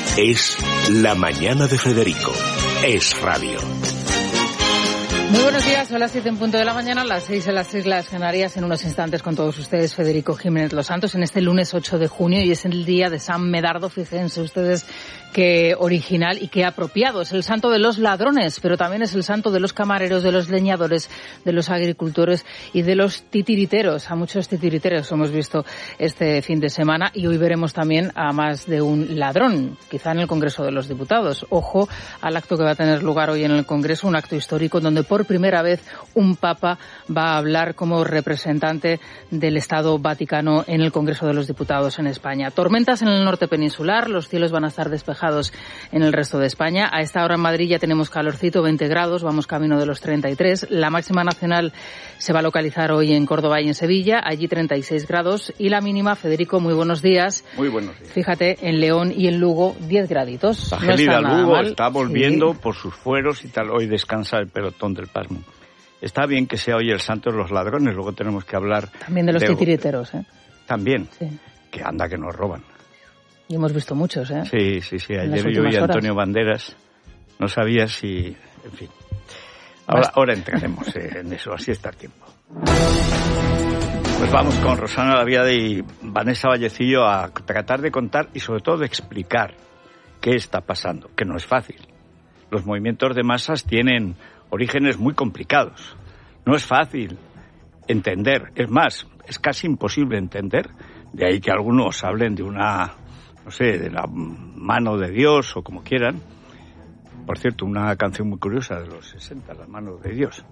Es La Mañana de Federico. Es radio. Muy buenos días, son las 7 en punto de la mañana, las 6 en las Islas Canarias. En unos instantes con todos ustedes, Federico Jiménez Los Santos, en este lunes 8 de junio, y es el día de San Medardo. Fíjense ustedes qué original y qué apropiado. Es el santo de los ladrones, pero también es el santo de los camareros, de los leñadores, de los agricultores y de los titiriteros. A muchos titiriteros hemos visto este fin de semana, y hoy veremos también a más de un ladrón, quizá en el Congreso de los Diputados. Ojo al acto que va a tener lugar hoy en el Congreso, un acto histórico donde por primera vez un papa va a hablar como representante del Estado Vaticano en el Congreso de los Diputados en España. Tormentas en el norte peninsular, los cielos van a estar despejados en el resto de España. A esta hora en Madrid ya tenemos calorcito, 20 grados, vamos camino de los 33. La máxima nacional se va a localizar hoy en Córdoba y en Sevilla, allí 36 grados. Y la mínima, Federico, muy buenos días. Muy buenos días. Fíjate, en León y en Lugo, 10 graditos. La no gélida está nada Lugo mal. está volviendo por sus fueros y tal. Hoy descansa el pelotón del Pasmo. Está bien que sea hoy el santo de los ladrones, luego tenemos que hablar... También de los titiriteros, ¿eh? También, sí. Que anda que nos roban. Y hemos visto muchos, ¿eh? Sí. Ayer yo vi a Antonio Banderas, no sabía si... En fin. Ahora entraremos en eso, así está el tiempo. Pues vamos con Rosana Laviade y Vanessa Vallecillo a tratar de contar y sobre todo de explicar qué está pasando, que no es fácil. Los movimientos de masas tienen orígenes muy complicados. No es fácil entender, es más, es casi imposible entender. De ahí que algunos hablen de una, no sé, de la mano de Dios o como quieran. Por cierto, una canción muy curiosa de los 60, La mano de Dios.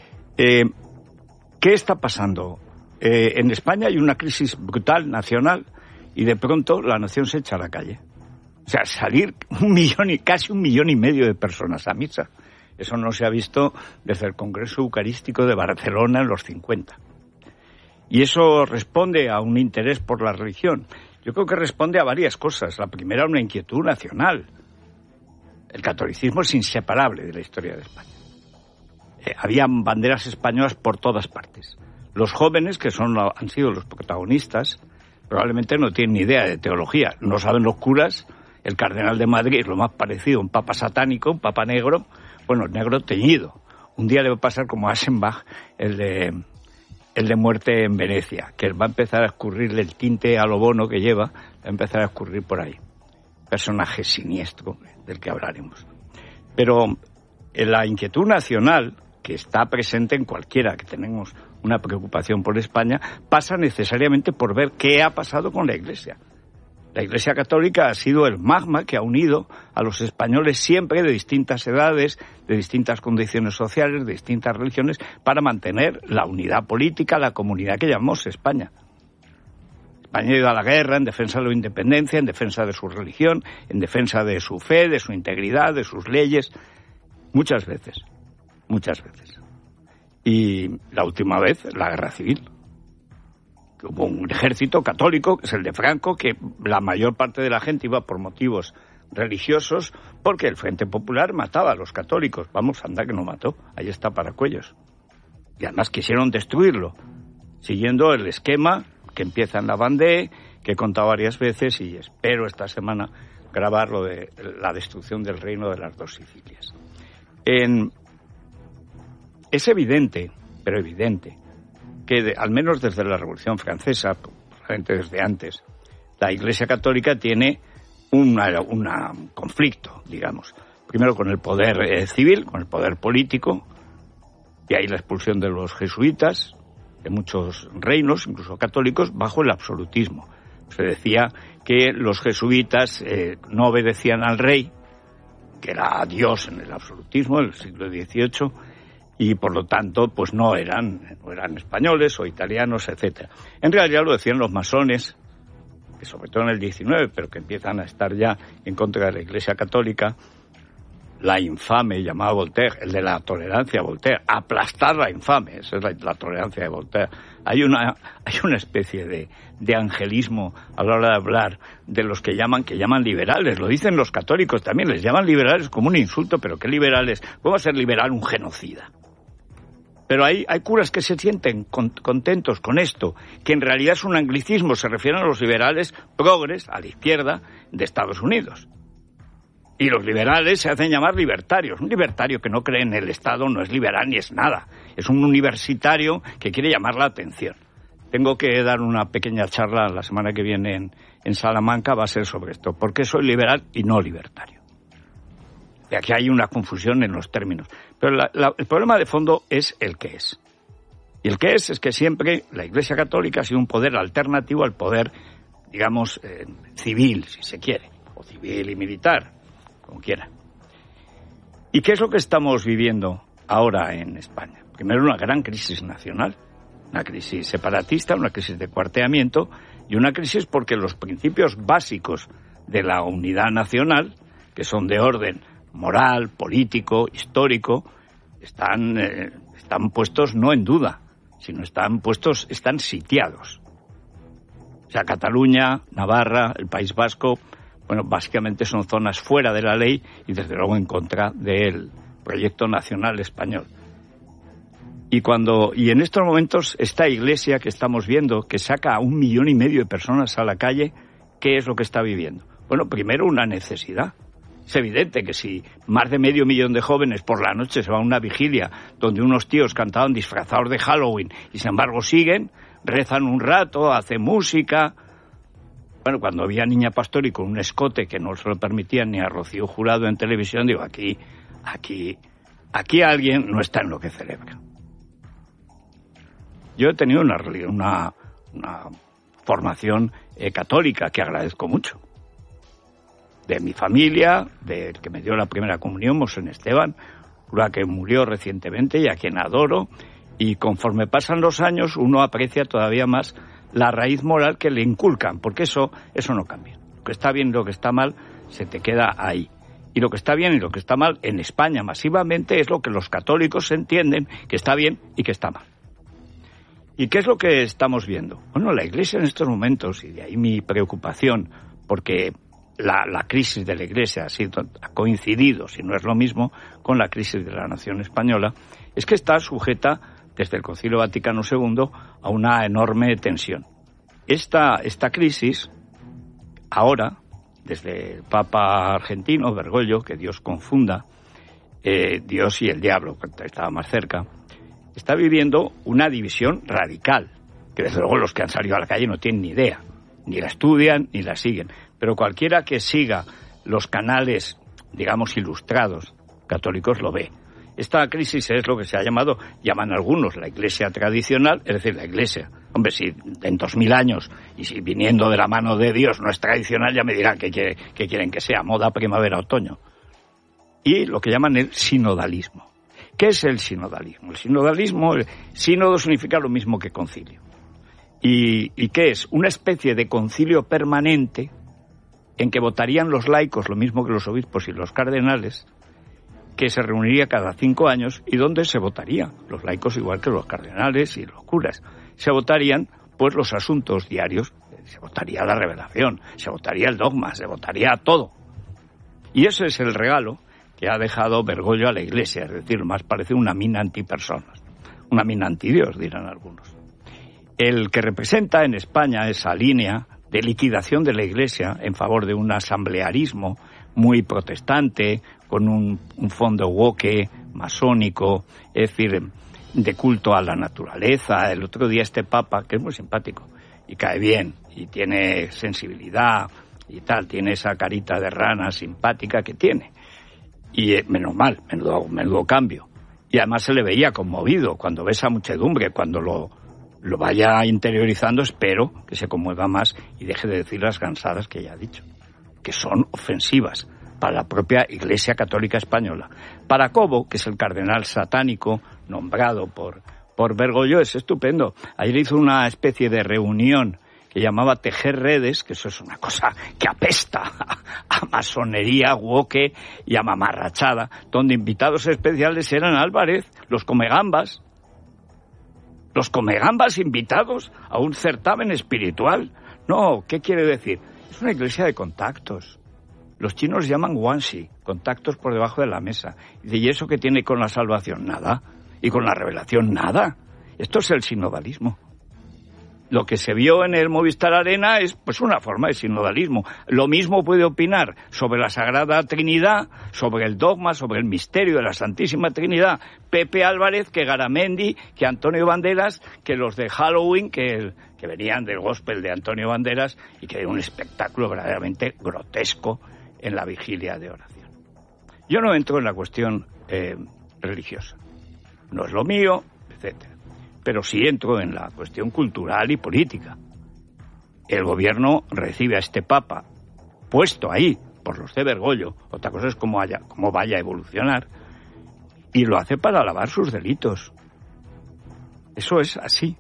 ¿Qué está pasando? En España hay una crisis brutal nacional y de pronto la nación se echa a la calle. O sea, salir casi 1,5 millones de personas a misa. Eso no se ha visto desde el Congreso Eucarístico de Barcelona en los 50. Y eso responde a un interés por la religión. Yo creo que responde a varias cosas. La primera, una inquietud nacional. El catolicismo es inseparable de la historia de España. Habían banderas españolas por todas partes. Los jóvenes, que han sido los protagonistas, probablemente no tienen ni idea de teología. No saben los curas. El cardenal de Madrid es lo más parecido a un papa satánico, un papa negro. Bueno, negro teñido. Un día le va a pasar como a Aschenbach, el de Muerte en Venecia, que va a empezar a escurrirle el tinte a lo bono que lleva, va a empezar a escurrir por ahí. Personaje siniestro del que hablaremos. Pero la inquietud nacional, que está presente en cualquiera que tenemos una preocupación por España, pasa necesariamente por ver qué ha pasado con la Iglesia. La Iglesia Católica ha sido el magma que ha unido a los españoles siempre de distintas edades, de distintas condiciones sociales, de distintas religiones, para mantener la unidad política, la comunidad que llamamos España. España ha ido a la guerra en defensa de la independencia, en defensa de su religión, en defensa de su fe, de su integridad, de sus leyes, muchas veces. Y la última vez, la guerra civil. Hubo un ejército católico, que es el de Franco, que la mayor parte de la gente iba por motivos religiosos, porque el Frente Popular mataba a los católicos. Vamos, anda que no mató, ahí está Paracuellos. Y además quisieron destruirlo, siguiendo el esquema que empieza en la Vendée, que he contado varias veces, y espero esta semana grabar lo de la destrucción del reino de las dos Sicilias. Es evidente, pero evidente, que al menos desde la Revolución Francesa, probablemente desde antes, la Iglesia Católica tiene un conflicto, digamos. Primero con el poder civil, con el poder político, y ahí la expulsión de los jesuitas, de muchos reinos, incluso católicos, bajo el absolutismo. Se decía que los jesuitas no obedecían al rey, que era Dios en el absolutismo del siglo XVIII, y por lo tanto pues no eran españoles o italianos, etcétera. En realidad lo decían los masones, que sobre todo en el XIX, pero que empiezan a estar ya en contra de la Iglesia Católica, la infame, llamada Voltaire, el de la tolerancia, Voltaire, aplastar la infame, esa es la tolerancia de Voltaire. Hay una especie de angelismo a la hora de hablar de los que llaman liberales, lo dicen los católicos también, les llaman liberales como un insulto, pero ¿qué liberales? ¿Cómo va a ser liberal un genocida? Pero hay curas que se sienten contentos con esto, que en realidad es un anglicismo, se refieren a los liberales progres, a la izquierda de Estados Unidos. Y los liberales se hacen llamar libertarios. Un libertario que no cree en el Estado no es liberal ni es nada. Es un universitario que quiere llamar la atención. Tengo que dar una pequeña charla la semana que viene en Salamanca, va a ser sobre esto. ¿Por qué soy liberal y no libertario? Y aquí hay una confusión en los términos. Pero el problema de fondo es el que es. Y el que es que siempre la Iglesia Católica ha sido un poder alternativo al poder, digamos, civil, si se quiere, o civil y militar, como quiera. ¿Y qué es lo que estamos viviendo ahora en España? Primero, una gran crisis nacional, una crisis separatista, una crisis de cuarteamiento y una crisis porque los principios básicos de la unidad nacional, que son de orden moral, político, histórico, están puestos no en duda, sino están sitiados. O sea, Cataluña, Navarra, el País Vasco, bueno, básicamente son zonas fuera de la ley y desde luego en contra del proyecto nacional español. Y en estos momentos esta Iglesia que estamos viendo, que saca a 1,5 millones de personas a la calle, ¿qué es lo que está viviendo? Bueno, primero una necesidad. Es evidente que si más de 500,000 de jóvenes por la noche se van a una vigilia donde unos tíos cantaban disfrazados de Halloween y sin embargo siguen, rezan un rato, hacen música. Bueno, cuando había Niña Pastori con un escote que no se lo permitían ni a Rocío Jurado en televisión, digo, aquí alguien no está en lo que celebra. Yo he tenido una formación católica que agradezco mucho. De mi familia, del que me dio la primera comunión, Monsen Esteban, cura que murió recientemente y a quien adoro. Y conforme pasan los años, uno aprecia todavía más la raíz moral que le inculcan, porque eso no cambia. Lo que está bien y lo que está mal se te queda ahí. Y lo que está bien y lo que está mal en España masivamente es lo que los católicos entienden que está bien y que está mal. ¿Y qué es lo que estamos viendo? Bueno, la Iglesia en estos momentos, y de ahí mi preocupación, porque la crisis de la Iglesia ha coincidido, si no es lo mismo, con la crisis de la nación española, es que está sujeta desde el Concilio Vaticano II a una enorme tensión. Esta crisis, ahora, desde el Papa argentino, Bergoglio, que Dios confunda, Dios y el diablo, que estaba más cerca, está viviendo una división radical, que desde luego los que han salido a la calle no tienen ni idea, ni la estudian ni la siguen. Pero cualquiera que siga los canales, digamos, ilustrados católicos lo ve. Esta crisis es lo que se ha llaman algunos, la Iglesia tradicional, es decir, la Iglesia. Hombre, si en 2000 años, y si viniendo de la mano de Dios no es tradicional, ya me dirán que quieren que sea, moda primavera-otoño. Y lo que llaman el sinodalismo. ¿Qué es el sinodalismo? El sínodo significa lo mismo que concilio. ¿Y qué es? Una especie de concilio permanente en que votarían los laicos, lo mismo que los obispos y los cardenales, que se reuniría cada 5 años y donde se votaría, los laicos igual que los cardenales y los curas, se votarían pues los asuntos diarios, se votaría la revelación, se votaría el dogma, se votaría todo. Y ese es el regalo que ha dejado Bergoglio a la Iglesia, es decir, más parece una mina antipersonas, una mina antidios, dirán algunos. El que representa en España esa línea de liquidación de la Iglesia en favor de un asamblearismo muy protestante, con un fondo woke, masónico, es decir, de culto a la naturaleza. El otro día este Papa, que es muy simpático y cae bien y tiene sensibilidad y tal, tiene esa carita de rana simpática que tiene. Y menos mal, menudo cambio. Y además se le veía conmovido cuando ve esa muchedumbre, cuando lo vaya interiorizando, espero que se conmueva más y deje de decir las gansadas que ya ha dicho, que son ofensivas para la propia Iglesia Católica Española. Para Cobo, que es el cardenal satánico nombrado por Bergoglio, es estupendo. Ayer hizo una especie de reunión que llamaba Tejer Redes, que eso es una cosa que apesta a masonería, woke y a mamarrachada, donde invitados especiales eran Álvarez, los comegambas invitados a un certamen espiritual. No, ¿qué quiere decir? Es una iglesia de contactos. Los chinos llaman guanxi, contactos por debajo de la mesa. ¿Y eso qué tiene con la salvación? Nada. Y con la revelación, nada. Esto es el sinodalismo. lo que se vio en el Movistar Arena es pues una forma de sinodalismo. Lo mismo puede opinar sobre la Sagrada Trinidad, sobre el dogma, sobre el misterio de la Santísima Trinidad, Pepe Álvarez, que Garamendi, que Antonio Banderas, que los de Halloween, que venían del gospel de Antonio Banderas y que era un espectáculo verdaderamente grotesco en la vigilia de oración. Yo no entro en la cuestión religiosa. No es lo mío, etcétera. Pero sí entro en la cuestión cultural y política. El gobierno recibe a este Papa puesto ahí por los de Bergoglio, otra cosa es cómo vaya a evolucionar, y lo hace para lavar sus delitos. Eso es así.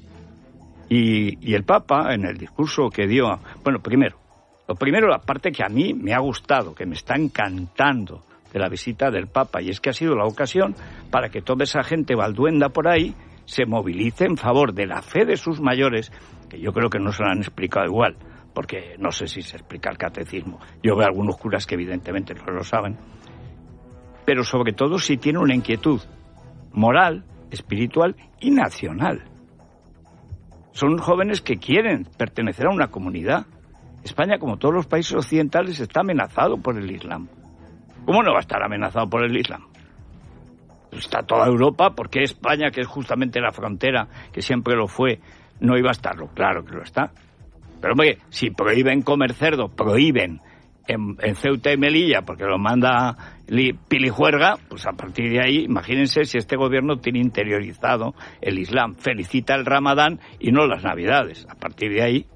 Y el Papa, en el discurso que dio... Bueno, lo primero, la parte que a mí me ha gustado, que me está encantando de la visita del Papa, y es que ha sido la ocasión para que toda esa gente balduenda por ahí se movilice en favor de la fe de sus mayores, que yo creo que no se lo han explicado igual, porque no sé si se explica el catecismo. Yo veo algunos curas que evidentemente no lo saben, pero sobre todo si tiene una inquietud moral, espiritual y nacional. Son jóvenes que quieren pertenecer a una comunidad. España, como todos los países occidentales, está amenazado por el Islam. ¿Cómo no va a estar amenazado por el Islam? Está toda Europa, ¿por qué España, que es justamente la frontera, que siempre lo fue, no iba a estarlo? Claro que lo está. Pero hombre, si prohíben comer cerdo, prohíben en Ceuta y Melilla, porque lo manda Pilijuerga, pues a partir de ahí, imagínense si este gobierno tiene interiorizado el Islam, felicita el Ramadán y no las Navidades. A partir de ahí,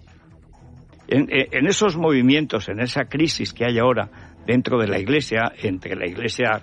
en esos movimientos, en esa crisis que hay ahora dentro de la Iglesia, entre la Iglesia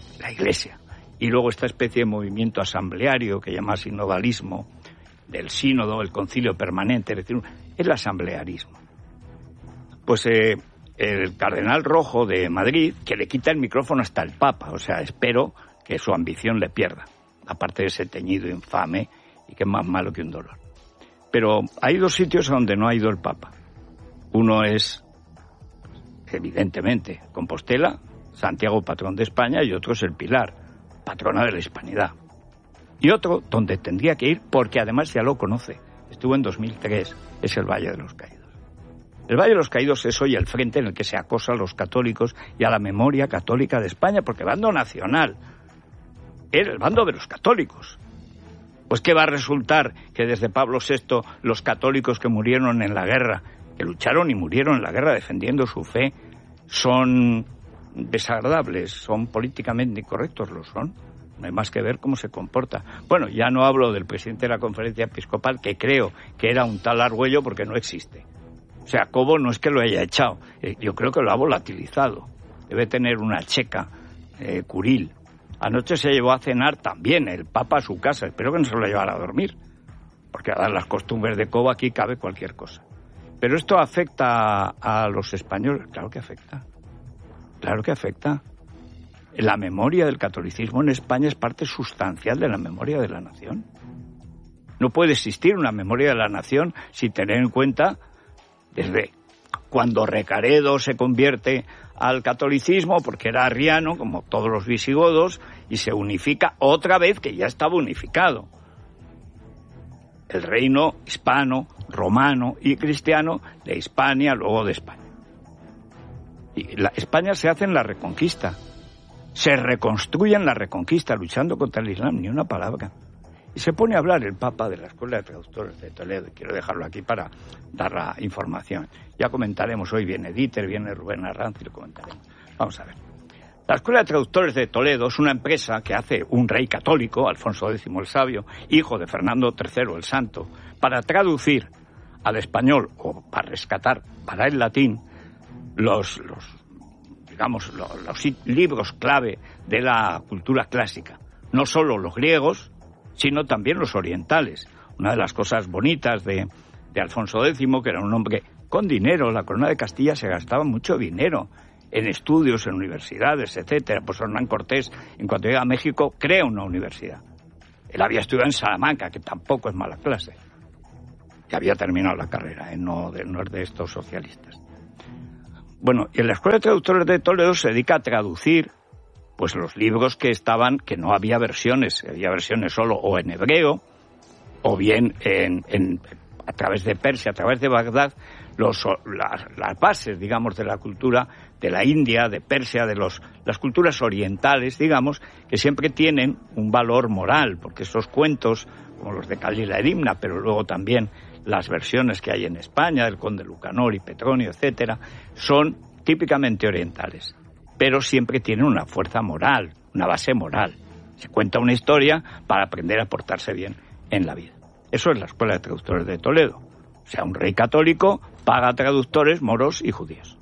y luego esta especie de movimiento asambleario que llama sinodalismo, del sínodo, el concilio permanente, es decir, el asamblearismo. Pues el cardenal Rojo de Madrid, que le quita el micrófono hasta el Papa, o sea, espero que su ambición le pierda, aparte de ese teñido infame y que es más malo que un dolor. Pero hay dos sitios a donde no ha ido el Papa. Uno es, evidentemente, Compostela, Santiago, patrón de España, y otro es el Pilar, patrona de la Hispanidad. Y otro, donde tendría que ir, porque además ya lo conoce, estuvo en 2003, es el Valle de los Caídos. El Valle de los Caídos es hoy el frente en el que se acosa a los católicos y a la memoria católica de España, porque el bando nacional era el bando de los católicos. Pues ¿qué va a resultar? Que desde Pablo VI los católicos que murieron en la guerra, que lucharon y murieron en la guerra defendiendo su fe, son desagradables, son políticamente incorrectos, lo son. No hay más que ver cómo se comporta. Bueno, ya no hablo del presidente de la Conferencia Episcopal, que creo que era un tal Argüello porque no existe. O sea, Cobo no es que lo haya echado, yo creo que lo ha volatilizado. Debe tener una checa curil. Anoche se llevó a cenar también el Papa a su casa, espero que no se lo llevara a dormir, porque a dar las costumbres de Cobo aquí cabe cualquier cosa. Pero esto afecta a los españoles, claro que afecta. Claro que afecta. La memoria del catolicismo en España es parte sustancial de la memoria de la nación. No puede existir una memoria de la nación sin tener en cuenta desde cuando Recaredo se convierte al catolicismo, porque era arriano, como todos los visigodos, y se unifica otra vez que ya estaba unificado. El reino hispano, romano y cristiano de Hispania, luego de España. Y España se hace en la Reconquista. Se reconstruye en la Reconquista, luchando contra el Islam, ni una palabra. Y se pone a hablar el Papa de la Escuela de Traductores de Toledo. Quiero dejarlo aquí para dar la información. Ya comentaremos, hoy viene Dieter, viene Rubén Arranz y lo comentaremos. Vamos a ver. La Escuela de Traductores de Toledo es una empresa que hace un rey católico, Alfonso X el Sabio, hijo de Fernando III el Santo, para traducir al español o para rescatar para el latín los libros clave de la cultura clásica. No solo los griegos, sino también los orientales. Una de las cosas bonitas de Alfonso X, que era un hombre con dinero, la corona de Castilla se gastaba mucho dinero en estudios, en universidades, etcétera. Pues Hernán Cortés, en cuanto llega a México, crea una universidad. Él había estudiado en Salamanca, que tampoco es mala clase. Que había terminado la carrera, no es de estos socialistas. Bueno, y en la Escuela de Traductores de Toledo se dedica a traducir pues los libros que no había versiones, había versiones solo o en hebreo o bien a través de Persia, a través de Bagdad, las bases, digamos, de la cultura de la India, de Persia, las culturas orientales, digamos, que siempre tienen un valor moral, porque esos cuentos, como los de Khalil Edimna, pero luego también las versiones que hay en España, del Conde Lucanor y Petronio, etcétera, son típicamente orientales, pero siempre tienen una fuerza moral, una base moral. Se cuenta una historia para aprender a portarse bien en la vida. Eso es la Escuela de Traductores de Toledo. O sea, un rey católico paga traductores moros y judíos.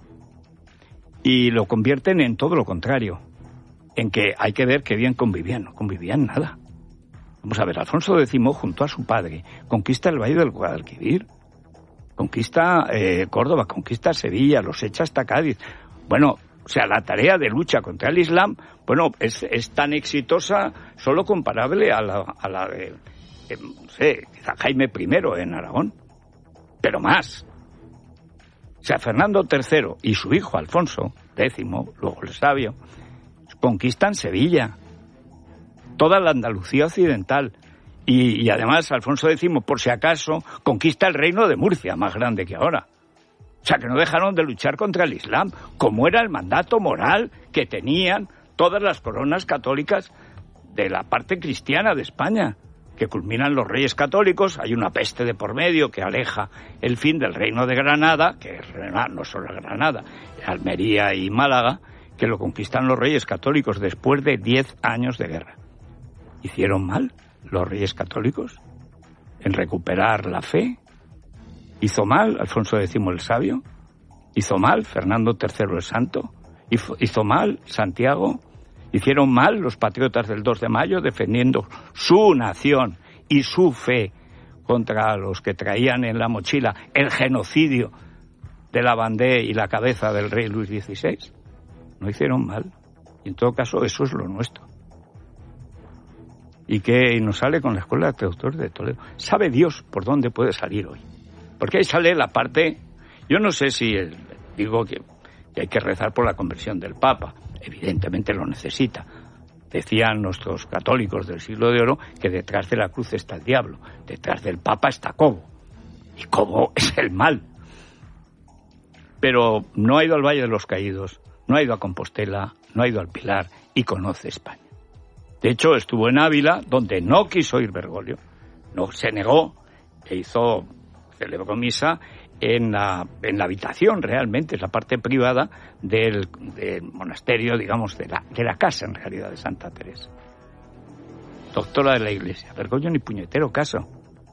Y lo convierten en todo lo contrario, en que hay que ver qué bien convivían. No convivían nada. Vamos a ver, Alfonso X, junto a su padre, conquista el Valle del Guadalquivir, conquista Córdoba, conquista Sevilla, los echa hasta Cádiz. Bueno, o sea, la tarea de lucha contra el Islam, bueno, es tan exitosa, solo comparable a la de no sé, quizá Jaime I en Aragón, pero más. O sea, Fernando III y su hijo Alfonso X, luego el Sabio, conquistan Sevilla, toda la Andalucía occidental, y además Alfonso X, por si acaso, conquista el reino de Murcia, más grande que ahora. O sea, que no dejaron de luchar contra el Islam, como era el mandato moral que tenían todas las coronas católicas de la parte cristiana de España, que culminan los reyes católicos. Hay una peste de por medio que aleja el fin del reino de Granada, que no solo Granada, Almería y Málaga, que lo conquistan los reyes católicos después de 10 años de guerra. ¿Hicieron mal los reyes católicos en recuperar la fe? ¿Hizo mal Alfonso X el Sabio? ¿Hizo mal Fernando III el Santo? ¿Hizo mal Santiago? ¿Hicieron mal los patriotas del 2 de mayo defendiendo su nación y su fe contra los que traían en la mochila el genocidio de la Vendée y la cabeza del rey Luis XVI? No hicieron mal. Y en todo caso, eso es lo nuestro. Y que nos sale con la Escuela de Traductores de Toledo. Sabe Dios por dónde puede salir hoy. Porque ahí sale la parte... Yo no sé si digo que hay que rezar por la conversión del Papa. Evidentemente lo necesita. Decían nuestros católicos del siglo de oro que detrás de la cruz está el diablo, detrás del Papa está Cobo, y Cobo es el mal. Pero no ha ido al Valle de los Caídos, no ha ido a Compostela, no ha ido al Pilar y conoce España. De hecho, estuvo en Ávila, donde no quiso ir Bergoglio, no se negó, celebró misa en la habitación, realmente, es la parte privada del monasterio, digamos, de la casa, en realidad, de Santa Teresa. Doctora de la Iglesia. Bergoglio ni puñetero caso.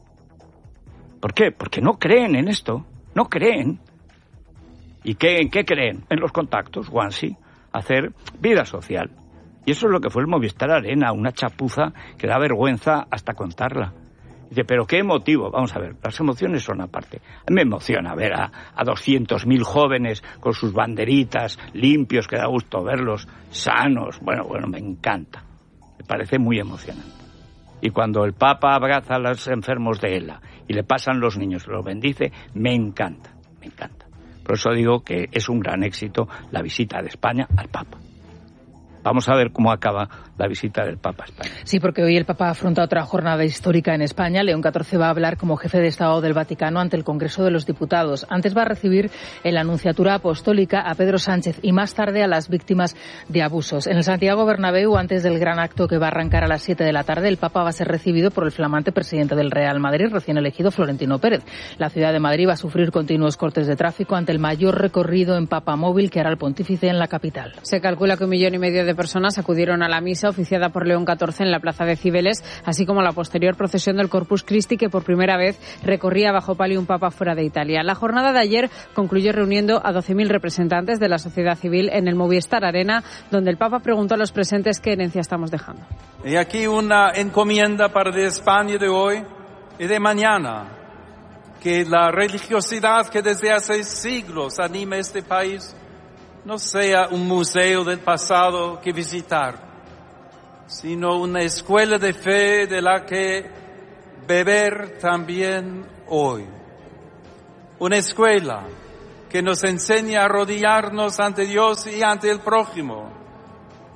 ¿Por qué? Porque no creen en esto, no creen. ¿Y en qué creen? En los contactos, Guansi, hacer vida social. Y eso es lo que fue el Movistar Arena, una chapuza que da vergüenza hasta contarla. Dice, ¿pero qué motivo? Vamos a ver, las emociones son aparte. A mí me emociona ver a 200.000 jóvenes con sus banderitas limpios, que da gusto verlos, sanos. Bueno, me encanta. Me parece muy emocionante. Y cuando el Papa abraza a los enfermos de ELA y le pasan los niños, los bendice, me encanta, me encanta. Por eso digo que es un gran éxito la visita de España al Papa. Vamos a ver cómo acaba la visita del Papa a España. Sí, porque hoy el Papa afronta otra jornada histórica en España. León XIV va a hablar como jefe de Estado del Vaticano ante el Congreso de los Diputados. Antes va a recibir en la Nunciatura Apostólica a Pedro Sánchez y más tarde a las víctimas de abusos. En el Santiago Bernabéu, antes del gran acto que va a arrancar a las 7 de la tarde, el Papa va a ser recibido por el flamante presidente del Real Madrid, recién elegido, Florentino Pérez. La ciudad de Madrid va a sufrir continuos cortes de tráfico ante el mayor recorrido en papamóvil que hará el pontífice en la capital. Se calcula que 1,5 millones de personas acudieron a la misa oficiada por León XIV en la plaza de Cibeles, así como la posterior procesión del Corpus Christi, que por primera vez recorría bajo palio un papa fuera de Italia. La jornada de ayer concluyó reuniendo a 12.000 representantes de la sociedad civil en el Movistar Arena, donde el Papa preguntó a los presentes qué herencia estamos dejando. Y aquí una encomienda para de España de hoy y de mañana, que la religiosidad que desde hace siglos anima este país no sea un museo del pasado que visitar, sino una escuela de fe de la que beber también hoy. Una escuela que nos enseña a arrodillarnos ante Dios y ante el prójimo,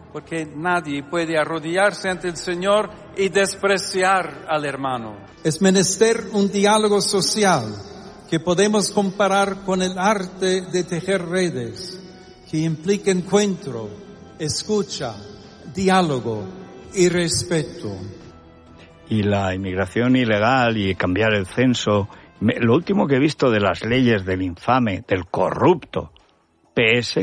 porque nadie puede arrodillarse ante el Señor y despreciar al hermano. Es menester un diálogo social que podemos comparar con el arte de tejer redes, que implica encuentro, escucha, diálogo y respeto. Y la inmigración ilegal y cambiar el censo, lo último que he visto de las leyes del infame, del corrupto PS,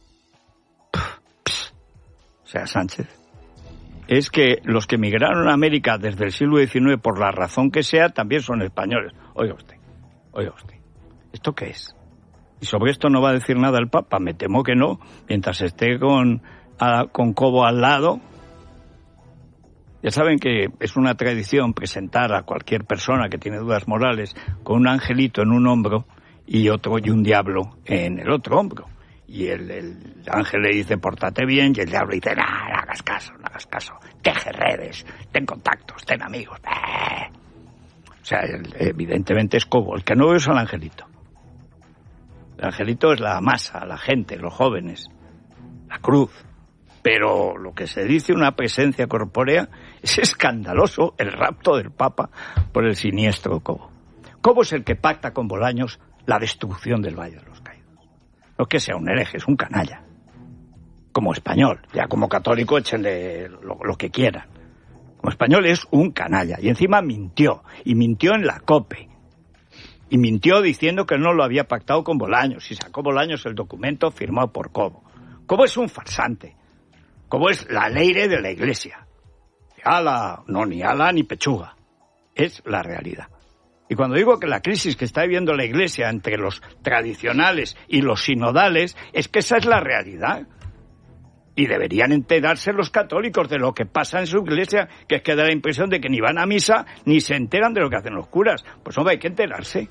o sea, Sánchez, es que los que emigraron a América desde el siglo XIX, por la razón que sea, también son españoles. Oiga usted, ¿esto qué es? Y sobre esto no va a decir nada el Papa, me temo que no, mientras esté con Cobo al lado. Ya saben que es una tradición presentar a cualquier persona que tiene dudas morales con un angelito en un hombro y un diablo en el otro hombro. Y el ángel le dice, pórtate bien, y el diablo dice, no hagas caso, teje redes, ten contactos, ten amigos. O sea, evidentemente es Cobo. El que no veo es el angelito. El angelito es la masa, la gente, los jóvenes, la cruz. Pero lo que se dice una presencia corpórea es escandaloso, el rapto del Papa por el siniestro Cobo. Cobo es el que pacta con Bolaños la destrucción del Valle de los Caídos. No es que sea un hereje, es un canalla. Como español, ya como católico échenle lo que quieran. Como español es un canalla. Y encima mintió, y mintió en la COPE. Y mintió diciendo que no lo había pactado con Bolaños. Y sacó Bolaños el documento firmado por Cobo. Cobo es un farsante. Cobo es la leire de la Iglesia. Ni ala ni pechuga. Es la realidad. Y cuando digo que la crisis que está viviendo la Iglesia entre los tradicionales y los sinodales, es que esa es la realidad. Y deberían enterarse los católicos de lo que pasa en su Iglesia, que es que da la impresión de que ni van a misa ni se enteran de lo que hacen los curas. Pues hombre, hay que enterarse.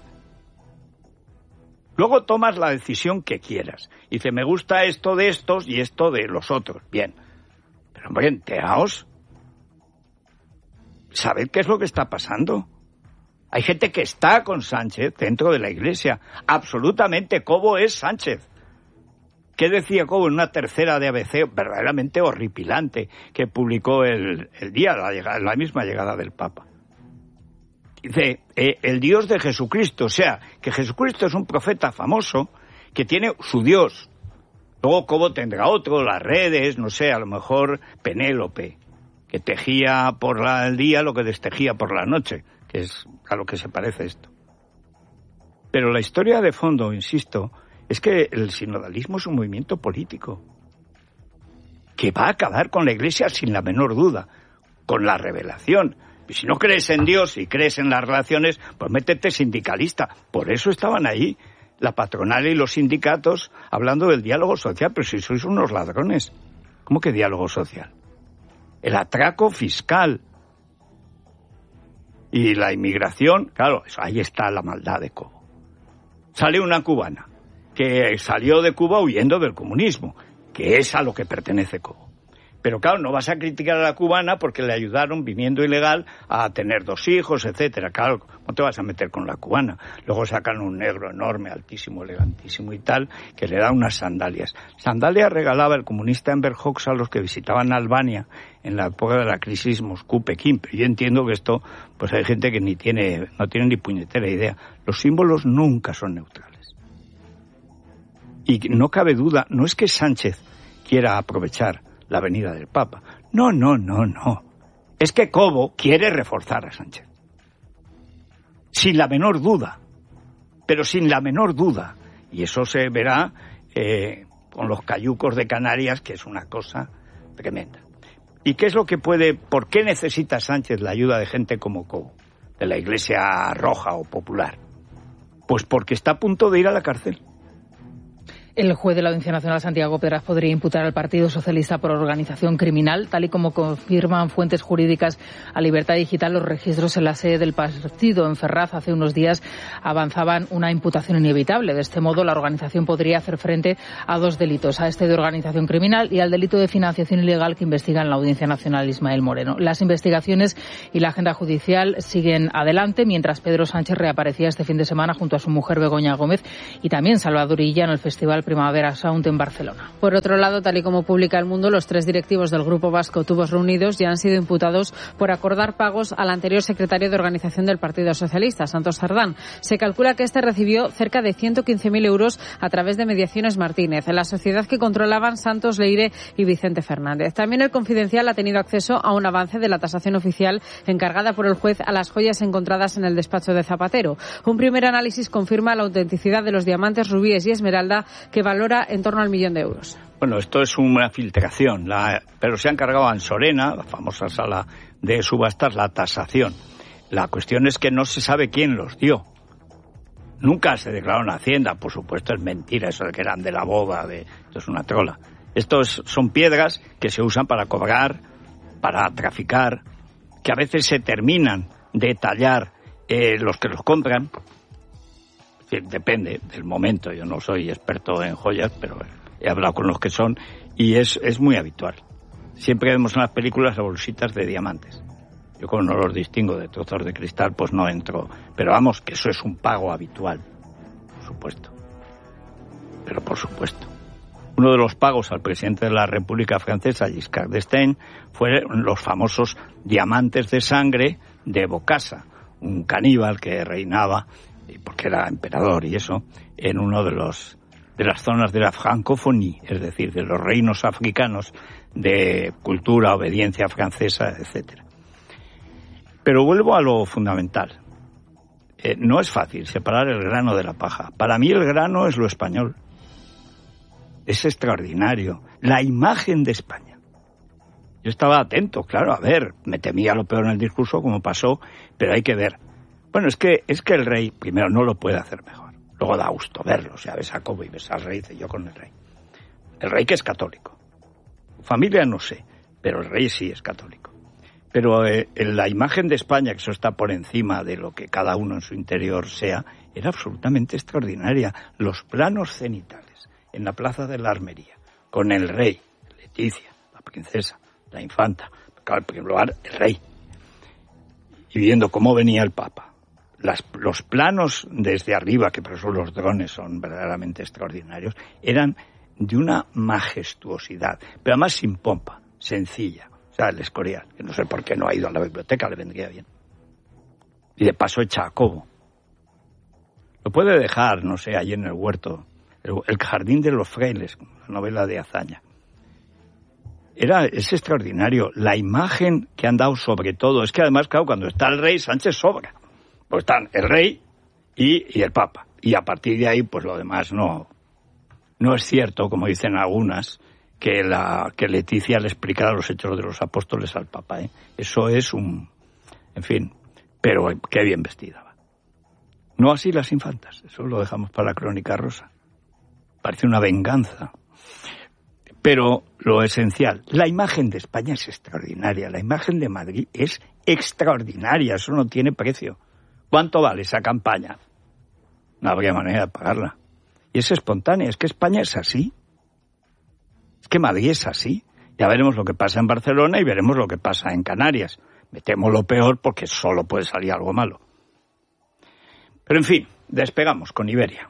Luego tomas la decisión que quieras. Y dice, me gusta esto de estos y esto de los otros. Bien. Pero hombre, enteraos. ¿Sabed qué es lo que está pasando? Hay gente que está con Sánchez dentro de la Iglesia. Absolutamente, Cobo es Sánchez. ¿Qué decía Cobo en una tercera de ABC verdaderamente horripilante que publicó el día de la misma llegada del Papa? Dice, el Dios de Jesucristo, o sea, que Jesucristo es un profeta famoso que tiene su Dios. Luego Cobo tendrá otro, las redes, no sé, a lo mejor Penélope, que tejía por el día lo que destejía por la noche, que es a lo que se parece esto. Pero la historia de fondo, insisto, es que el sinodalismo es un movimiento político que va a acabar con la Iglesia sin la menor duda, con la revelación. Y si no crees en Dios y crees en las relaciones, pues métete sindicalista. Por eso estaban ahí la patronal y los sindicatos hablando del diálogo social. Pero si sois unos ladrones, ¿cómo que diálogo social? El atraco fiscal y la inmigración, claro, ahí está la maldad de Cobo. Sale una cubana que salió de Cuba huyendo del comunismo, que es a lo que pertenece Cobo. Pero claro, no vas a criticar a la cubana porque le ayudaron, viniendo ilegal, a tener 2 hijos, etcétera. Claro, ¿cómo te vas a meter con la cubana? Luego sacan un negro enorme, altísimo, elegantísimo y tal, que le da unas sandalias. Sandalias regalaba el comunista Enver Hoxha a los que visitaban Albania en la época de la crisis Moscú-Pekín. Pero yo entiendo que esto, pues hay gente que no tiene ni puñetera idea. Los símbolos nunca son neutrales. Y no cabe duda, no es que Sánchez quiera aprovechar la venida del Papa. No. Es que Cobo quiere reforzar a Sánchez. Sin la menor duda. Pero sin la menor duda. Y eso se verá con los cayucos de Canarias, que es una cosa tremenda. ¿Y qué es lo que por qué necesita Sánchez la ayuda de gente como Cobo? De la Iglesia Roja o Popular. Pues porque está a punto de ir a la cárcel. El juez de la Audiencia Nacional, Santiago Pedraz, podría imputar al Partido Socialista por organización criminal, tal y como confirman fuentes jurídicas a Libertad Digital. Los registros en la sede del partido en Ferraz hace unos días avanzaban una imputación inevitable. De este modo, la organización podría hacer frente a 2 delitos, a este de organización criminal y al delito de financiación ilegal que investiga en la Audiencia Nacional Ismael Moreno. Las investigaciones y la agenda judicial siguen adelante, mientras Pedro Sánchez reaparecía este fin de semana junto a su mujer Begoña Gómez y también Salvador Illa en el Festival Primavera Sound en Barcelona. Por otro lado, tal y como publica El Mundo, los 3 directivos del grupo vasco Tubos Reunidos ya han sido imputados por acordar pagos al anterior secretario de organización del Partido Socialista, Santos Cerdán. Se calcula que este recibió cerca de 115.000 euros a través de Mediaciones Martínez, en la sociedad que controlaban Santos Leire y Vicente Fernández. También El Confidencial ha tenido acceso a un avance de la tasación oficial encargada por el juez a las joyas encontradas en el despacho de Zapatero. Un primer análisis confirma la autenticidad de los diamantes, rubíes y esmeralda, que valora en torno al 1.000.000 de euros. Bueno, esto es una filtración, pero se ha encargado a Ansorena, la famosa sala de subastas, la tasación. La cuestión es que no se sabe quién los dio. Nunca se declaró en Hacienda, por supuesto es mentira eso de que eran de la boda, esto es una trola. Estos son piedras que se usan para cobrar, para traficar, que a veces se terminan de tallar los que los compran. Depende del momento, yo no soy experto en joyas, pero he hablado con los que son y es muy habitual. Siempre vemos en las películas las bolsitas de diamantes. Yo como no los distingo de trozos de cristal, pues no entro. Pero vamos, que eso es un pago habitual, por supuesto. Pero por supuesto. Uno de los pagos al presidente de la República Francesa, Giscard d'Estaing, fueron los famosos diamantes de sangre de Bokassa, un caníbal que reinaba, porque era emperador y eso, en uno de las zonas de la francophonie, es decir, de los reinos africanos de cultura, obediencia francesa, etcétera. Pero vuelvo a lo fundamental. No es fácil separar el grano de la paja. Para mí el grano es lo español. Es extraordinario. La imagen de España. Yo estaba atento, claro, a ver, me temía lo peor en el discurso, como pasó, pero hay que ver. Bueno, es que el rey, primero, no lo puede hacer mejor. Luego da gusto verlo, o sea, ves a Cobo y ves al rey, dice yo con el rey. El rey que es católico. Familia no sé, pero el rey sí es católico. Pero la imagen de España, que eso está por encima de lo que cada uno en su interior sea, era absolutamente extraordinaria. Los planos cenitales en la plaza de la Armería, con el rey, Leticia, la princesa, la infanta, claro, en primer lugar, el rey, y viendo cómo venía el Papa. Los planos desde arriba, que por eso los drones son verdaderamente extraordinarios, eran de una majestuosidad, pero además sin pompa, sencilla. O sea, el Escorial, que no sé por qué no ha ido a la biblioteca, le vendría bien. Y de paso echa a Cobo. Lo puede dejar, no sé, allí en el huerto, el Jardín de los Frailes, la novela de Azaña. Es extraordinario. La imagen que han dado sobre todo, es que además, claro, cuando está el rey, Sánchez sobra. Pues están el rey y el Papa. Y a partir de ahí, pues lo demás no es cierto, como dicen algunas, que Leticia le explicara los hechos de los apóstoles al Papa. Eso es en fin, pero qué bien vestida va. No así las infantas, eso lo dejamos para la Crónica Rosa. Parece una venganza. Pero lo esencial, la imagen de España es extraordinaria, la imagen de Madrid es extraordinaria, eso no tiene precio. ¿Cuánto vale esa campaña? No habría manera de pagarla. Y es espontánea, es que España es así. Es que Madrid es así. Ya veremos lo que pasa en Barcelona y veremos lo que pasa en Canarias. Me temo lo peor porque solo puede salir algo malo. Pero en fin, despegamos con Iberia.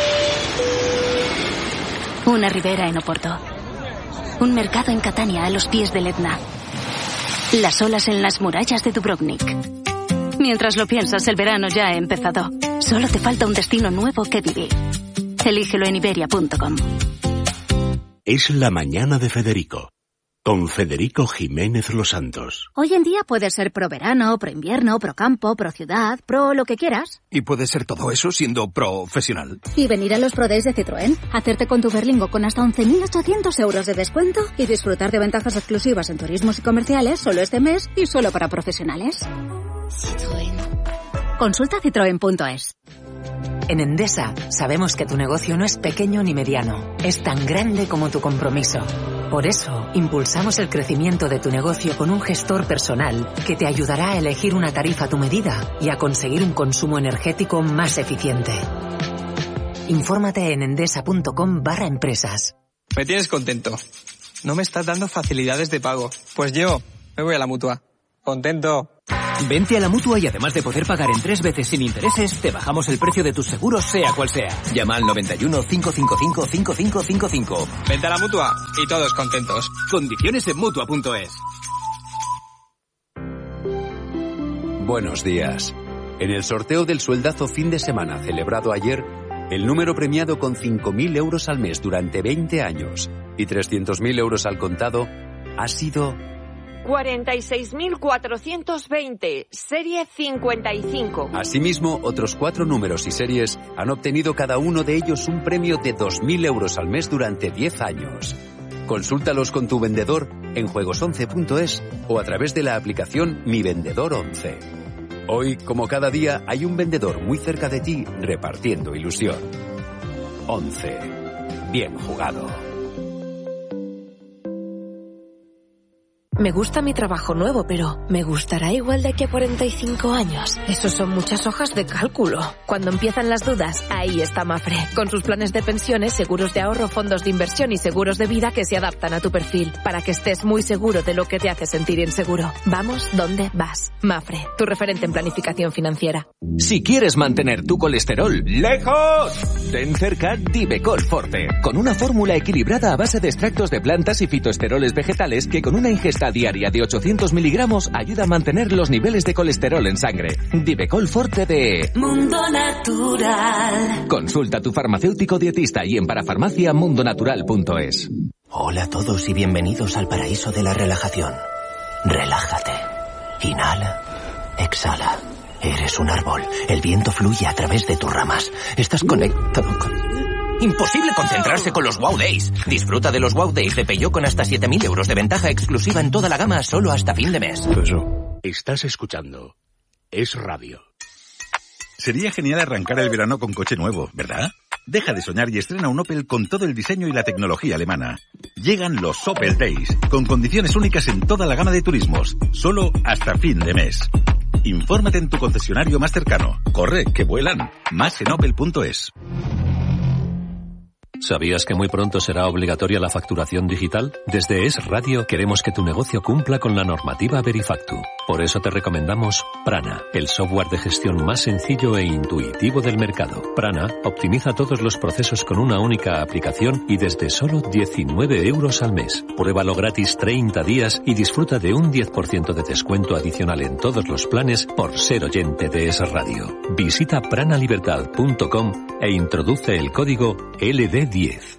Una ribera en Oporto. Un mercado en Catania a los pies del Etna. Las olas en las murallas de Dubrovnik. Mientras lo piensas, el verano ya ha empezado. Solo te falta un destino nuevo que vivir. Elígelo en Iberia.com. Es la mañana de Federico, con Federico Jiménez Los Santos. Hoy en día puedes ser pro verano, pro invierno, pro campo, pro ciudad, pro lo que quieras. Y puedes ser todo eso siendo profesional. Y venir a los Pro Days de Citroën, hacerte con tu Berlingo con hasta 11.800 euros de descuento y disfrutar de ventajas exclusivas en turismos y comerciales solo este mes y solo para profesionales. Citroën. Consulta citroen.es. En Endesa sabemos que tu negocio no es pequeño ni mediano, es tan grande como tu compromiso. Por eso, impulsamos el crecimiento de tu negocio con un gestor personal que te ayudará a elegir una tarifa a tu medida y a conseguir un consumo energético más eficiente. Infórmate en endesa.com/empresas. Me tienes contento. No me estás dando facilidades de pago. Pues yo me voy a la Mutua. Contento. Vente a la Mutua y además de poder pagar en 3 veces sin intereses, te bajamos el precio de tus seguros sea cual sea. Llama al 91 555 5555. Vente a la Mutua y todos contentos. Condiciones en Mutua.es. Buenos días. En el sorteo del sueldazo fin de semana celebrado ayer, el número premiado con 5.000 euros al mes durante 20 años y 300.000 euros al contado ha sido 46.420, serie 55. Asimismo, otros 4 números y series han obtenido cada uno de ellos un premio de 2.000 euros al mes durante 10 años. Consúltalos con tu vendedor en juegos11.es o a través de la aplicación Mi Vendedor 11. Hoy, como cada día, hay un vendedor muy cerca de ti repartiendo ilusión. 11. Bien jugado. Me gusta mi trabajo nuevo, pero ¿me gustará igual de aquí a 45 años? Esos son muchas hojas de cálculo. Cuando empiezan las dudas, ahí está Mapfre, con sus planes de pensiones, seguros de ahorro, fondos de inversión y seguros de vida que se adaptan a tu perfil, para que estés muy seguro de lo que te hace sentir inseguro. Vamos donde vas. Mapfre, tu referente en planificación financiera. Si quieres mantener tu colesterol lejos, ten cerca Divecol Forte, con una fórmula equilibrada a base de extractos de plantas y fitoesteroles vegetales que con una ingesta diaria de 800 miligramos ayuda a mantener los niveles de colesterol en sangre. Divecol Forte de Mundo Natural. Consulta a tu farmacéutico dietista y en parafarmaciamundonatural.es. Hola a todos y bienvenidos al paraíso de la relajación. Relájate. Inhala. Exhala. Eres un árbol. El viento fluye a través de tus ramas. Estás conectado con... Imposible concentrarse con los Wow Days. Disfruta de los Wow Days de Peugeot con hasta 7.000 euros de ventaja exclusiva en toda la gama solo hasta fin de mes. Estás escuchando Es Radio. Sería genial arrancar el verano con coche nuevo, ¿verdad? Deja de soñar y estrena un Opel con todo el diseño y la tecnología alemana. Llegan los Opel Days, con condiciones únicas en toda la gama de turismos, solo hasta fin de mes. Infórmate en tu concesionario más cercano. Corre, que vuelan. Más en opel.es. ¿Sabías que muy pronto será obligatoria la facturación digital? Desde Es Radio queremos que tu negocio cumpla con la normativa Verifactu. Por eso te recomendamos Prana, el software de gestión más sencillo e intuitivo del mercado. Prana optimiza todos los procesos con una única aplicación y desde solo 19 euros al mes. Pruébalo gratis 30 días y disfruta de un 10% de descuento adicional en todos los planes por ser oyente de Es Radio. Visita pranalibertad.com e introduce el código LD10.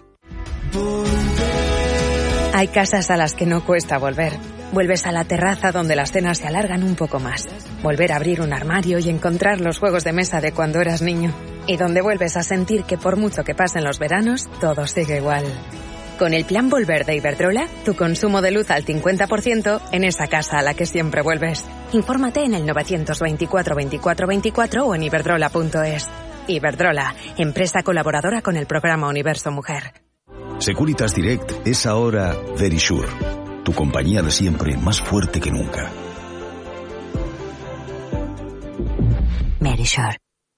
Hay casas a las que no cuesta volver. Vuelves a la terraza donde las cenas se alargan un poco más. Volver a abrir un armario y encontrar los juegos de mesa de cuando eras niño. Y donde vuelves a sentir que por mucho que pasen los veranos, todo sigue igual. Con el plan Volver de Iberdrola, tu consumo de luz al 50% en esa casa a la que siempre vuelves. Infórmate en el 924 24 24 o en iberdrola.es. Iberdrola, empresa colaboradora con el programa Universo Mujer. Securitas Direct es ahora Verisure, tu compañía de siempre más fuerte que nunca. Verisure.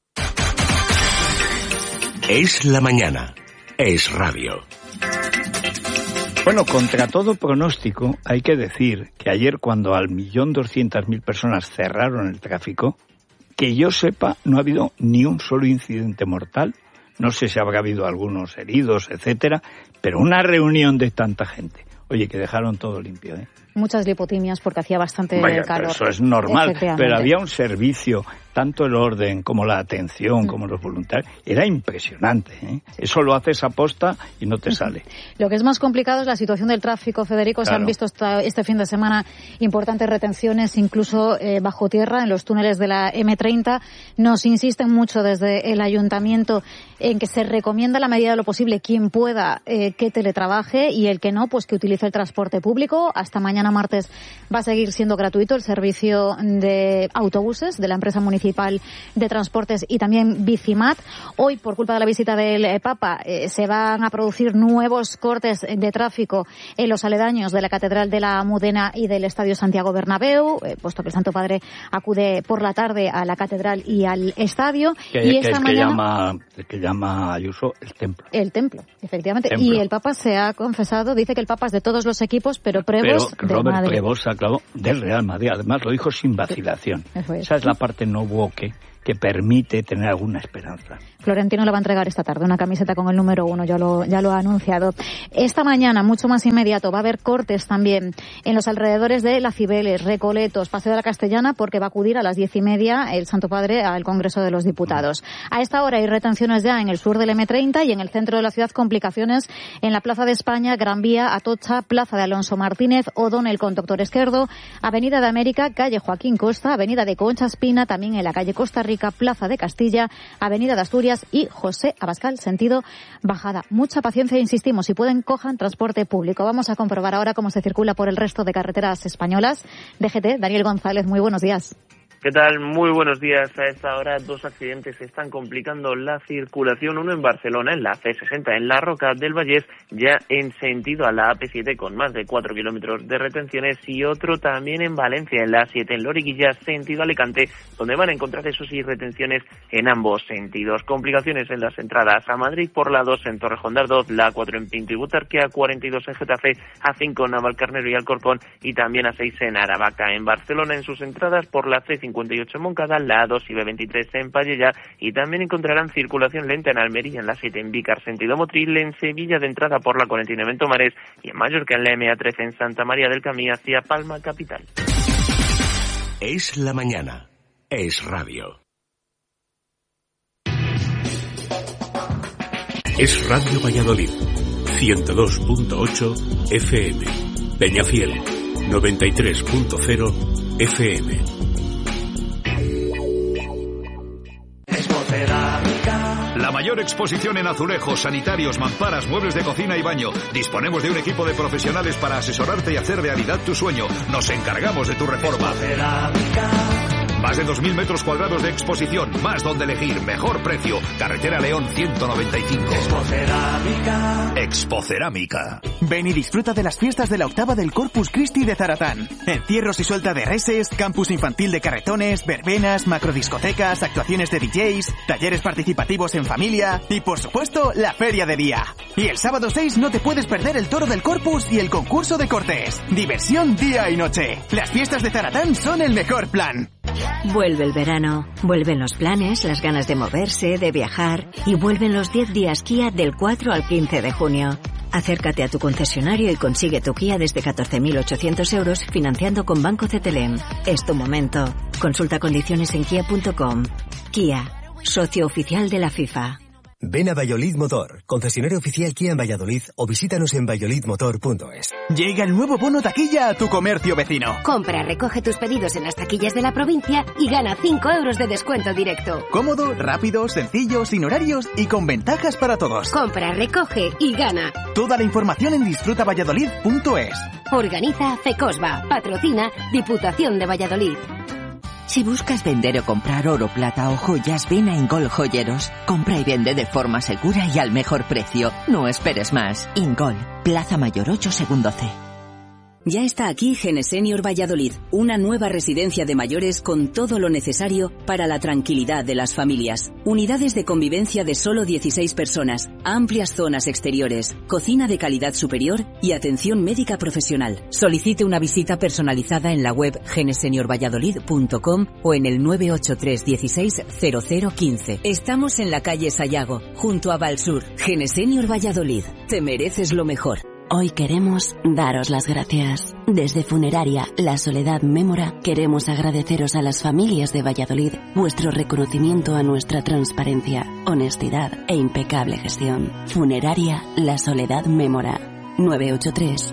Es la mañana. Es Radio. Bueno, contra todo pronóstico, hay que decir que ayer cuando al 1.200.000 personas cerraron el tráfico, que yo sepa, no ha habido ni un solo incidente mortal. No sé si habrá habido algunos heridos, etcétera, pero una reunión de tanta gente. Oye, que dejaron todo limpio, ¿eh? Muchas lipotimias porque hacía bastante calor. Eso es normal, pero había un servicio, tanto el orden como la atención, como los voluntarios, era impresionante, ¿eh? Eso lo haces a posta y no te sale. Lo que es más complicado es la situación del tráfico, Federico. Claro. Se han visto este fin de semana importantes retenciones, incluso bajo tierra, en los túneles de la M30. Nos insisten mucho desde el ayuntamiento en que se recomienda la medida de lo posible quien pueda que teletrabaje y el que no, pues que utilice el transporte público. Hasta mañana martes va a seguir siendo gratuito el servicio de autobuses de la empresa municipal de transportes y también Bicimat. Hoy, por culpa de la visita del Papa, se van a producir nuevos cortes de tráfico en los aledaños de la Catedral de la Almudena y del Estadio Santiago Bernabéu, puesto que el Santo Padre acude por la tarde a la Catedral y al Estadio. Que llama Ayuso el templo. El templo, efectivamente. Y el Papa se ha confesado, dice que el Papa es de todos los equipos, pero Prevost Robert Madrid. Prebosa, claro, del Real Madrid. Además lo dijo sin vacilación. Esa es la parte no woke que permite tener alguna esperanza. Florentino le va a entregar esta tarde una camiseta con el número 1, ya lo ha anunciado. Esta mañana, mucho más inmediato, va a haber cortes también en los alrededores de La Cibeles, Recoletos, Paseo de la Castellana, porque va a acudir a las 10:30 el Santo Padre al Congreso de los Diputados. A esta hora hay retenciones ya en el sur del M30 y en el centro de la ciudad complicaciones en la Plaza de España, Gran Vía, Atocha, Plaza de Alonso Martínez, O'Donnell con Doctor Esquerdo, Avenida de América, calle Joaquín Costa, Avenida de Concha Espina, también en la calle Costa Rica, Plaza de Castilla, Avenida de Asturias y José Abascal, sentido bajada. Mucha paciencia, insistimos, si pueden, cojan transporte público. Vamos a comprobar ahora cómo se circula por el resto de carreteras españolas. DGT, Daniel González, muy buenos días. ¿Qué tal? Muy buenos días. A esta hora 2 accidentes están complicando la circulación. Uno en Barcelona, en la C60, en la Roca del Vallès, ya en sentido a la AP7 con más de 4 kilómetros de retenciones, y otro también en Valencia, en la A7, en Loriguilla, sentido Alicante, donde van a encontrar esos y retenciones en ambos sentidos. Complicaciones en las entradas a Madrid por la 2 en Torrejón de Ardoz, la A4 en Pinto y Butarque, A42 en Getafe, A5 en Navalcarnero y Alcorcón, y también A6 en Aravaca. En Barcelona, en sus entradas por la C58 en Moncada, la A2 y B23 en Pallejà, y también encontrarán circulación lenta en Almería, en la 7 en Vícar, sentido Motril, en Sevilla de entrada por la 49 en Tomares, y en Mallorca en la MA13 en Santa María del Camí hacia Palma capital. Es la mañana. Es radio. Es Radio Valladolid. 102.8 FM. Peñafiel. 93.0 FM. La mayor exposición en azulejos, sanitarios, mamparas, muebles de cocina y baño. Disponemos de un equipo de profesionales para asesorarte y hacer realidad tu sueño. Nos encargamos de tu reforma. Más de 2.000 metros cuadrados de exposición, más donde elegir, mejor precio. Carretera León 195. Expocerámica. Ven y disfruta de las fiestas de la octava del Corpus Christi de Zaratán. Encierros y suelta de reses, campus infantil de carretones, verbenas, macrodiscotecas, actuaciones de DJs, talleres participativos en familia y, por supuesto, la feria de día. Y el sábado 6 no te puedes perder el toro del Corpus y el concurso de cortes. Diversión día y noche. Las fiestas de Zaratán son el mejor plan. Vuelve el verano, vuelven los planes, las ganas de moverse, de viajar, y vuelven los 10 días Kia del 4 al 15 de junio. Acércate a tu concesionario y consigue tu Kia desde 14.800 euros financiando con Banco CTLM. Es tu momento. Consulta condiciones en kia.com. Kia, socio oficial de la FIFA. Ven a Valladolid Motor, concesionario oficial Kia en Valladolid, o visítanos en valladolidmotor.es. Llega el nuevo bono taquilla a tu comercio vecino. Compra, recoge tus pedidos en las taquillas de la provincia y gana 5 euros de descuento directo. Cómodo, rápido, sencillo, sin horarios y con ventajas para todos. Compra, recoge y gana. Toda la información en disfrutavalladolid.es. Organiza FECOSBA, patrocina Diputación de Valladolid. Si buscas vender o comprar oro, plata o joyas, ven a Ingol Joyeros. Compra y vende de forma segura y al mejor precio. No esperes más. Ingol, Plaza Mayor 8, segundo C. Ya está aquí Genesenior Valladolid, una nueva residencia de mayores con todo lo necesario para la tranquilidad de las familias. Unidades de convivencia de solo 16 personas, amplias zonas exteriores, cocina de calidad superior y atención médica profesional. Solicite una visita personalizada en la web geneseniorvalladolid.com o en el 983 16 0015. Estamos en la calle Sayago, junto a Valsur. Genesenior Valladolid, te mereces lo mejor. Hoy queremos daros las gracias. Desde Funeraria La Soledad Mémora queremos agradeceros a las familias de Valladolid vuestro reconocimiento a nuestra transparencia, honestidad e impecable gestión. Funeraria La Soledad Mémora. 983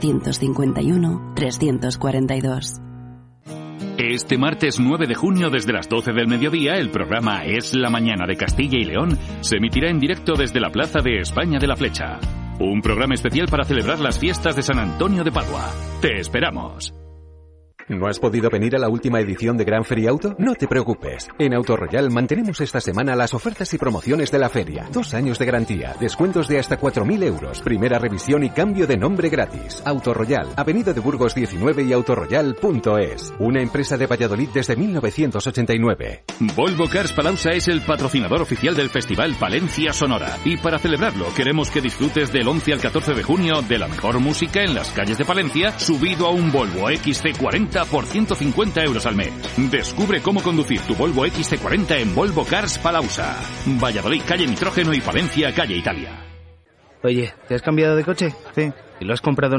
351 342. Este martes 9 de junio, desde las 12 del mediodía, el programa Es la Mañana de Castilla y León se emitirá en directo desde la Plaza de España de la Flecha. Un programa especial para celebrar las fiestas de San Antonio de Padua. ¡Te esperamos! ¿No has podido venir a la última edición de Gran Feria Auto? No te preocupes. En Auto Royal mantenemos esta semana las ofertas y promociones de la feria. 2 años de garantía, descuentos de hasta 4.000 euros, primera revisión y cambio de nombre gratis. Auto Royal, Avenida de Burgos 19 y autoroyal.es. Una empresa de Valladolid desde 1989. Volvo Cars Palauza es el patrocinador oficial del Festival Palencia Sonora. Y para celebrarlo, queremos que disfrutes del 11 al 14 de junio de la mejor música en las calles de Palencia, subido a un Volvo XC40 por 150 euros al mes. Descubre cómo conducir tu Volvo XC40 en Volvo Cars Palauza. Valladolid, calle Nitrógeno, y Palencia, calle Italia. Oye, ¿te has cambiado de coche? Sí. ¿Y lo has comprado